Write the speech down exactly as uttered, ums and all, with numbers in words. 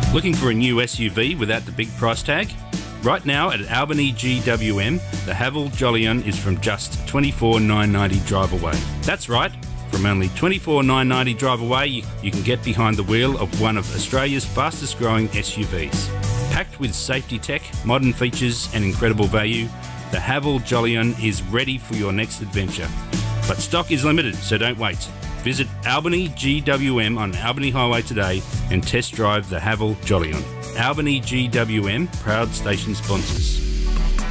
Looking for a new S U V without the big price tag? Right now at Albany G W M, the Haval Jolyon is from just twenty-four thousand nine hundred ninety drive away. That's right, from only twenty-four thousand nine hundred ninety drive away, you, you can get behind the wheel of one of Australia's fastest growing S U Vs. Packed with safety tech, modern features and incredible value, the Haval Jolyon is ready for your next adventure. But stock is limited, so don't wait. Visit Albany G W M on Albany Highway today and test drive the Haval Jolyon. Albany G W M, proud station sponsors.